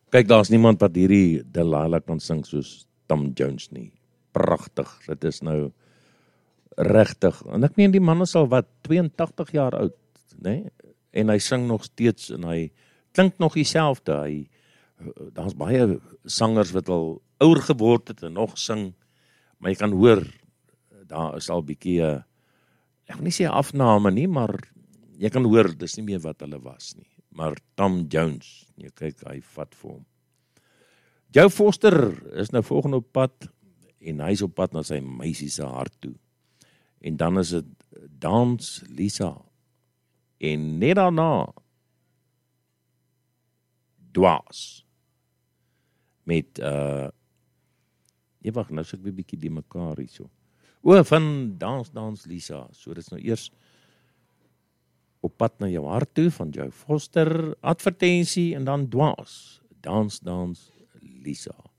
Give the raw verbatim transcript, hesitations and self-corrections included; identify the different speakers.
Speaker 1: Kyk, daar's niemand wat hierdie Delilah kan sing soos Tom Jones nie. Pragtig, dit is nou regtig. En ek meen die man is al wat tweeëntagtig jaar oud, né? En hy sing nog steeds en hy klink nog dieselfde. Hy daar's baie sangers wat al ouer geword het en nog sing, maar jy kan hoor daar is al bietjie ek wil nie sê afname nie, maar jy kan hoor dis nie meer wat hulle was nie. Maar Tom Jones, jy kyk, hy vat vir hom. Joe Foster is nou volgende op pad en hy is op pad na sy meisie se hart toe. En dan is dit Dans Lisa en net daarna Dwaas met uh nee wag, nou sit ek 'n bietjie die mekaar hierso. O, van Dans Dans Lisa. So dit is nou eers Op pad na jou hart toe van Joe Foster, advertensie en dan Dwaas. Dans Dans Lisa.